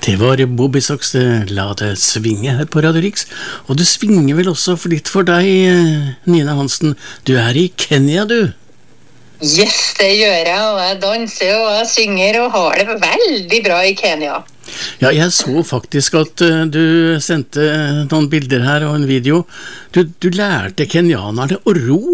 Det var Bobby Socks, la det svinge her på Radio Rix. Og det svinger vel også for litt for deg, Nina Hansen. Du I Kenya, du. Yes, det gjør jeg, og jeg danser og jeg synger og har det veldig bra I Kenya. Ja, jeg så faktisk at du sendte noen bilder her og en video. Du lærte kenyanerne å ro.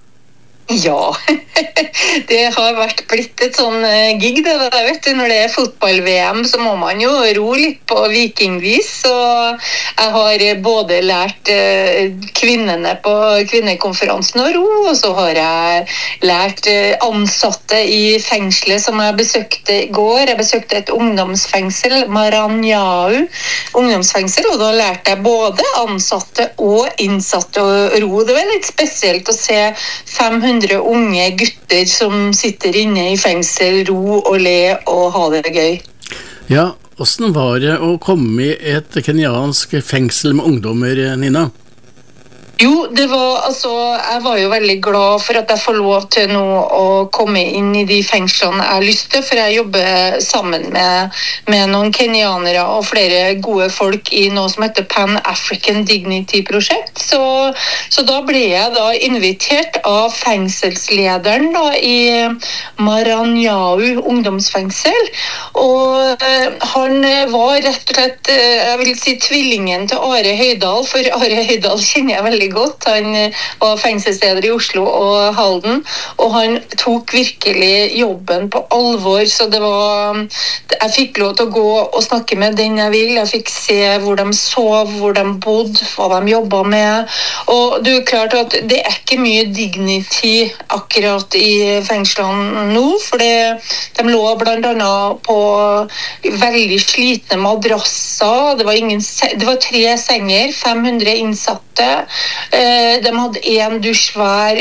Ja, det har blitt et sånn gig det der, vet du. Når det fotball-VM så må man jo ro litt på vikingvis, og jeg har både lært kvinnene på kvinnekonferansen å ro, og så har jeg lært ansatte I fengselet som jeg besøkte I går. Jeg besøkte et ungdomsfengsel, Maranyau ungdomsfengsel, og da lærte jeg både ansatte og innsatte å ro. Det var litt spesielt å se 500 unge gutter som sitter inne I fengsel, ro og le og ha det gøy. Ja, hvordan var det å komme I et kenyansk fengsel med ungdommer, Nina? Jo, det var, jeg var jo veldig glad for at jeg får lov til nå å komme inn I de fengslene jeg har lyst til, for jeg jobber sammen med noen kenyanere og flere gode folk I noe som heter Pan-African Dignity-prosjekt. Så da ble jeg da invitert av fengselslederen da, I Maranyau ungdomsfengsel, og han var rett og slett, jeg vil si tvillingen til Are Høydal, for Are Høydal kjenner jeg veldig godt. Han var fengselsleder I Oslo og Halden, og han tok virkelig jobben på alvor, så det var, jeg fikk lov til å gå og snakke med den jeg vil, jeg fikk se hvor de sov, hvor de bodde, hva de jobbet med, og det klart at det ikke mye dignity akkurat I fengslene nå, for de lå blant annet på veldig slitne madrasser, det var 3 senger, 500 innsatte, de hadde 1 dusj hver,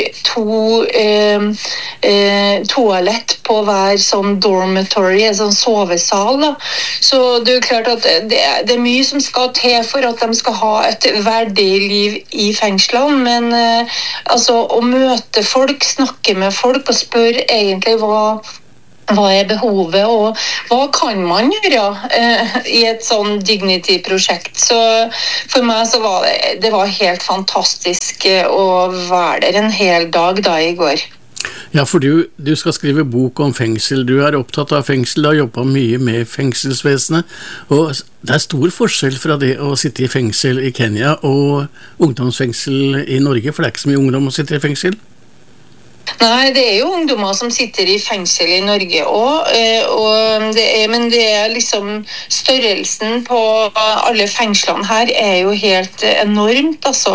2 toalett på hver sånn dormitory, en sånn sovesal da. Så det klart at det mye som skal til for at de skal ha et verdig liv I fengslene, men å møte folk, snakke med folk og spørre egentlig hva behovet, og hva kan man gjøre I et sånn dignity-prosjekt. Så for meg så var det var helt fantastisk å være der en hel dag da I går. Ja, for du skal skrive bok om fengsel. Du opptatt av fengsel, du har jobbet mye med fengselsvesenet, og det stor forskjell fra det å sitte I fengsel I Kenya og ungdomsfengsel I Norge, for det ikke så mye ungdom som sitter I fengsel. Nei, det jo ungdommer som sitter I fengsel I Norge også, men det liksom størrelsen på alle fengslene her jo helt enormt, altså,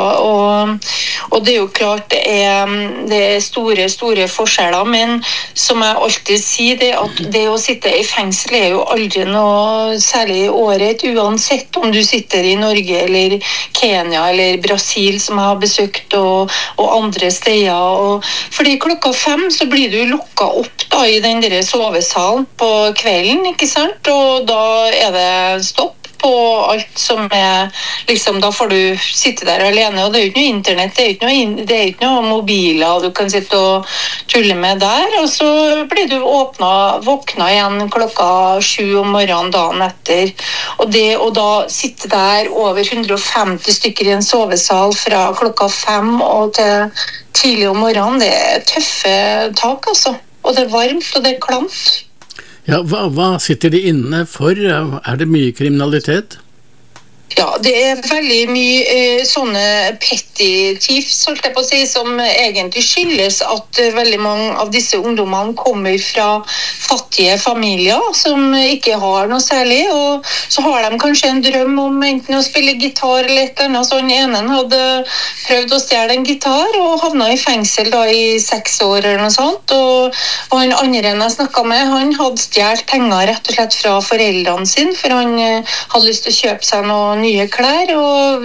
og det jo klart det store forskjeller, men som jeg alltid sier, at det å sitte I fengsel jo aldri noe særlig I året, uansett om du sitter I Norge eller Kenya eller Brasil som jeg har besøkt, og andre steder, og fordi klokka 5 så blir du lukket opp da I den der sovesalen på kvelden, ikke sant? Og da det stopp på alt som liksom, da får du sitte der alene, og det jo ikke noe internett, det ikke noe mobiler du kan sitte og tulle med der, og så blir du våkna igjen klokka 7 om morgenen dagen etter, og da sitte der over 150 stykker I en sovesal fra klokka 5 og til tidlig om morgenen, det tøffe tak, altså. Og det varmt, og det klamt. Ja, hva sitter de inne for? Det mye kriminalitet? Ja, det veldig mye sånne petty thieves, holdt jeg på å si, som egentlig skyldes at veldig mange av disse ungdommene kommer fra fattige familier som ikke har noe særlig, og så har de kanskje en drøm om enten å spille gitar eller et eller annet, så den ene hadde prøvd å stjele en gitar og havnet I fengsel da I 6 år eller noe sånt, og han andre jeg snakket med, han hadde stjålet penger rett og slett fra foreldrene sine, for han hadde lyst til å kjøpe seg noe nye klær, og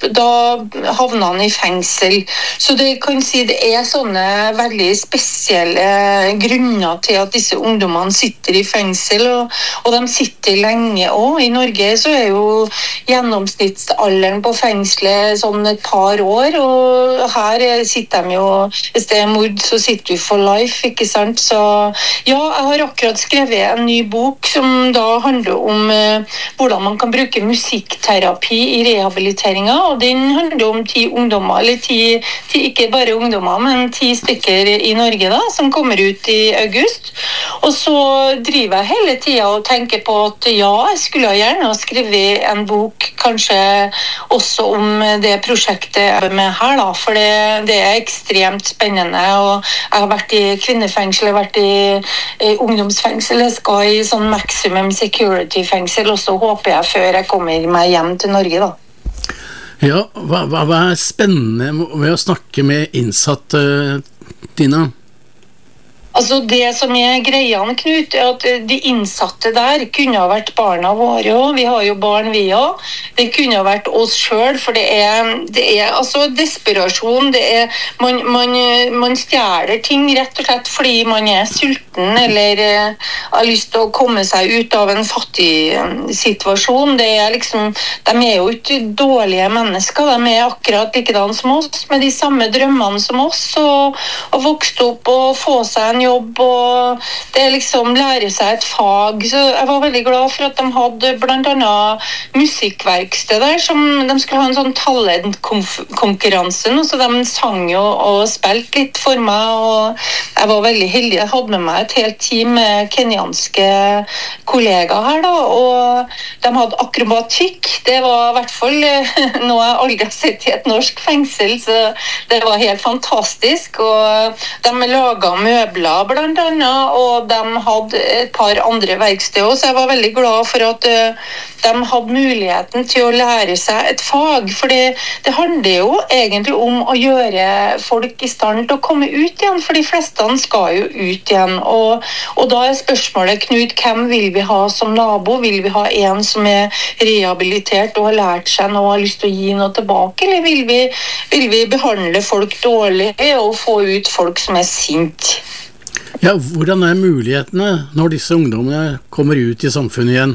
da havna han i fengsel. Så det kan si det sånne veldig spesielle grunner til at disse ungdommene sitter i fengsel, og de sitter lenge også. I Norge så jo gjennomsnittsalderen på fengselet sånn et par år, og her sitter de jo, hvis det mord så sitter du for life, ikke sant? Så ja, jeg har akkurat skrevet en ny bok som da handler om hvordan man kan bruke musikkterapi i rehabiliteringen, og den handler om 10 ungdommer, eller 10, ikke bare ungdommer, men 10 stykker i Norge da, som kommer ut i august. Og så driver jeg hele tiden og tenker på at ja, jeg skulle gjerne ha skrevet en bok, kanskje også om det prosjektet jeg er med her da, for det ekstremt spennende, og jeg har vært i kvinnefengsel, jeg har vært i ungdomsfengsel, jeg skal i sånn maximum security fengsel, og så håper jeg før jeg kommer meg hjem til Norge da. Ja, hva spennende ved å snakke med innsatte, Tina? Altså det som greia, Knut, at de innsatte der kunne ha vært barna våre også. Vi har jo barn vi også. Det kunne ha vært oss selv, for det altså desperasjon, man stjeler ting rett og slett fordi man sulten eller har lyst til å komme seg ut av en fattig situasjon. Det liksom, de jo ikke dårlige mennesker, de akkurat likedan som oss, med de samme drømmene som oss, og vokst opp og få seg en jobb, og det liksom lære seg et fag. Så jeg var veldig glad for at de hadde blant annet musikkverksted der, som de skulle ha en sånn talentkonkurranse, så de sang jo og spilte litt for meg, og jeg var veldig heldig. Jeg hadde med meg et helt team med kenyanske kollegaer her da, og de hadde akrobatikk. Det var i hvert fall noe jeg aldri har sett i et norsk fengsel, så det var helt fantastisk, og de laget møbler blant annet, og de hadde et par andre verksted også, så jeg var veldig glad for at de hadde muligheten til å lære seg et fag, for det handler jo egentlig om å gjøre folk i stand til å komme ut igjen, for de fleste skal jo ut igjen, og da spørsmålet, Knut, hvem vil vi ha som nabo? Vil vi ha en som rehabilitert og har lært seg noe og har lyst til å gi noe tilbake, eller vil vi behandle folk dårlig og få ut folk som sint? Ja, hvordan mulighetene når disse ungdommene kommer ut i samfunnet igjen?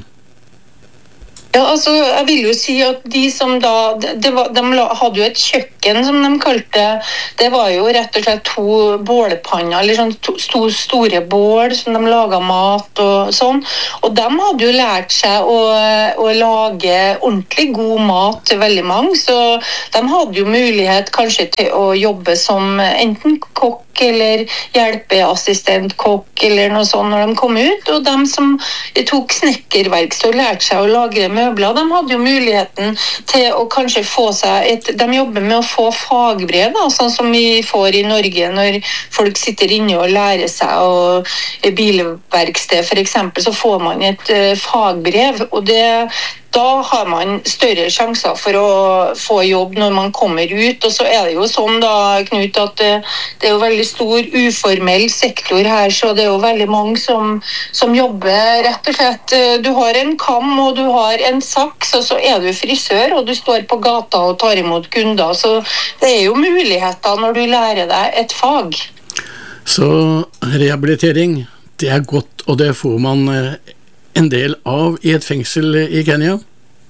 Ja, altså, jeg vil jo si at de som da, de hadde jo et kjøkken som de kalte, det var jo rett og slett 2 bålpanner, eller sånn store bål som de laget mat og sånn, og de hadde jo lært seg å lage ordentlig god mat til veldig mange, så de hadde jo mulighet kanskje til å jobbe som enten kokk eller hjelpeassistentkokk eller noe sånt når de kom ut, og de som tok snekkerverksted og lærte seg å lage møbler, de hadde jo muligheten til å kanskje få seg de jobber med å få fagbrev, da, sånn som vi får i Norge når folk sitter inne og lærer seg og bilverksted for eksempel, så får man et fagbrev, og da har man større sjanser for å få jobb når man kommer ut, og så det jo sånn da, Knut, at det jo veldig stor uformell sektor her, så det jo veldig mange som jobber rett og slett. Du har en kam, og du har en saks, og så du frisør, og du står på gata og tar imot kunder, så det jo muligheter når du lærer deg et fag. Så rehabilitering, det godt, og det får man en del av i et fengsel i Kenya?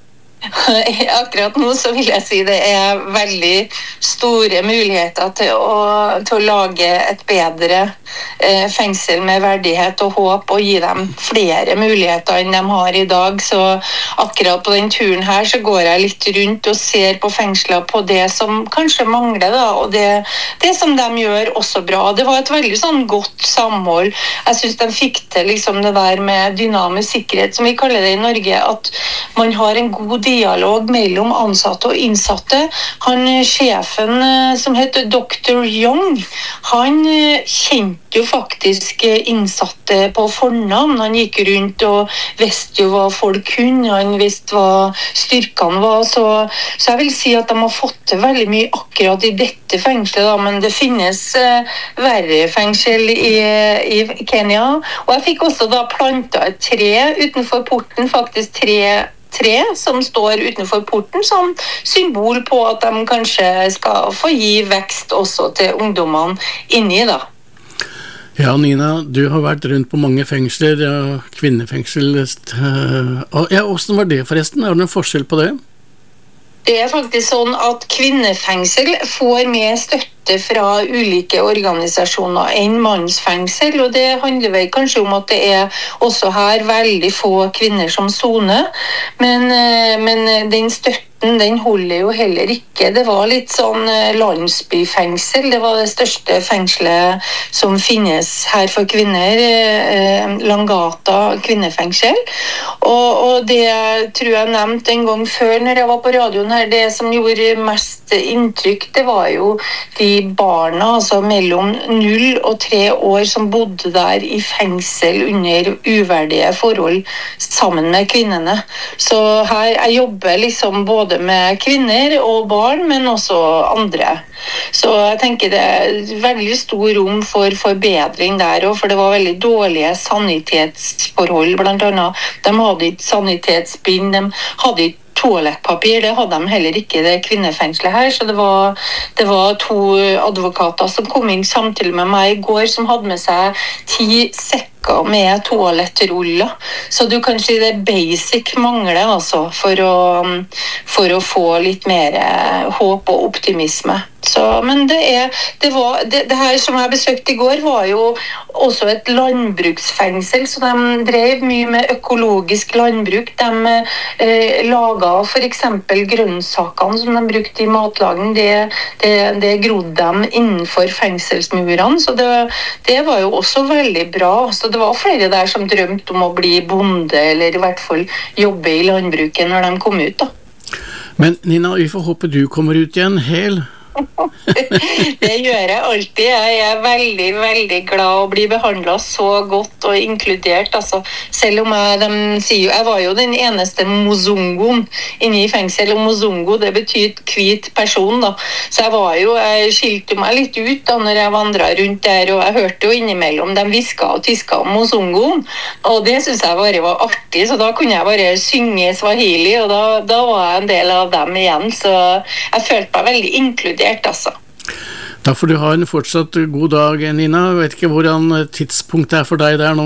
Akkurat nå så vil jeg si det veldig store muligheter til å lage et bedre fengsel med verdighet og håp, og gi dem flere muligheter enn de har i dag. Så akkurat på den turen her så går jeg litt rundt og ser på fengsler på det som kanskje mangler da, og det som de gjør også bra. Det var et veldig sånn godt samhold. Jeg synes de fikk til liksom det der med dynamisk sikkerhet, som vi kaller det i Norge, at man har en god dialog mellom ansatte og innsatte. Sjefen som heter Dr. Young, han kjente jo faktisk innsatte på fornavn. Han gikk rundt og visste jo hva folk kunne, han visste hva styrkene var, så jeg vil si at de har fått til veldig mye akkurat i dette fengselet, da, men det finnes verre fengsel i Kenya, og jeg fikk også da plantet et tre utenfor porten, faktisk 3 tre som står utenfor porten som symbol på at de kanskje skal få gi vekst også til ungdommene inni da. Ja, Nina, du har vært rundt på mange fengsler, ja, kvinnefengsel. Ja, hvordan var det forresten? Er det noen forskjell på det? Det faktisk sånn at kvinnefengsel får mer støtte fra ulike organisasjoner enn mannsfengsel, og det handler vel kanskje om at det også her veldig få kvinner som soner, men den støtten den holder jo heller ikke. Det var litt sånn landsbyfengsel, det var det største fengselet som finnes her for kvinner, Langata kvinnefengsel, og det tror jeg nevnte en gang før når jeg var på radioen her, det som gjorde mest inntrykk, det var jo de barna, altså mellom 0 og 3 år som bodde der i fengsel under uverdige forhold sammen med kvinnene. Så her, jeg jobber liksom både med kvinner og barn, men også andre. Så jeg tenker det veldig stor rom for forbedring der, for det var veldig dårlige sanitetsforhold, blant annet. De hadde ikke sanitetsbind, de hadde ikke toalettpapir, det hadde de heller ikke i det kvinnefengselet her, så det var 2 advokater som kom inn samtidig med meg i går, som hadde med seg 10 sekker med toalettroller, så du kan si det basic mangler altså, for å få litt mer håp og optimisme. Så, men det her som jeg besøkte i går var jo også et landbruksfengsel, så de drev mye med økologisk landbruk. De laget for eksempel grønnsakene som de brukte i matlaging, det grodde dem innenfor fengselsmurene, så det var jo også veldig bra. Så det var flere der som drømte om å bli bonde, eller i hvert fall jobbe i landbruket når de kom ut da. Men Nina, vi får håpe du kommer ut igjen hel. Det gjør jeg alltid. Jeg er veldig, veldig glad å bli behandlet så godt og inkludert. Altså, selv om de sier jo, jeg var jo den eneste mozongoen inne i fengsel, og mozongo det betyr hvit person da. Så jeg skilte meg litt ut da når jeg vandret rundt der, og jeg hørte jo innimellom de visket og tisket om mozongoen, og det synes jeg bare var artig, så da kunne jeg bare synge swahili, og da var jeg en del av dem igjen, så jeg følte meg veldig inkludert. Altså. Da får du ha en fortsatt god dag, Nina. Jeg vet ikke hvordan tidspunktet for deg der nå?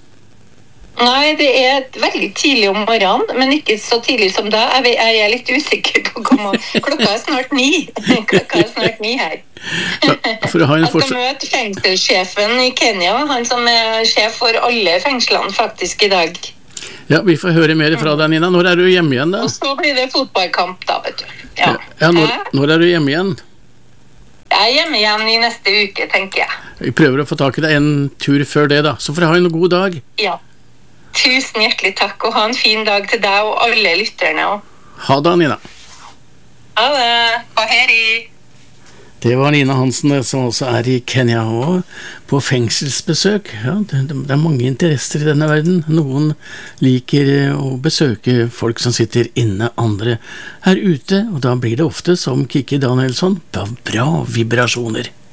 Nei, det veldig tidlig om morgenen, men ikke så tidlig som da. Jeg litt usikker på klokka snart 9. Klokka snart 9 her. Jeg skal møte fengselssjefen i Kenya, han som sjef for alle fengslene faktisk i dag. Ja, vi får høre mer fra deg, Nina. Når du hjemme igjen da? Og så blir det fotballkamp da, vet du. Ja, når du hjemme igjen? Jeg hjemme igjen i neste uke, tenker jeg. Vi prøver å få tak i deg en tur før det da, så får du ha en god dag. Ja, tusen hjertelig takk, og ha en fin dag til deg og alle lytterne også. Ha det, Nina. Ha det, og heri. Det var Nina Hansen som også i Kenya og på fengselsbesøk. Ja, det mange interesser i denne verden. Noen liker å besøke folk som sitter inne, andre ute, og da blir det ofte, som Kikki Danielsson, bra vibrasjoner.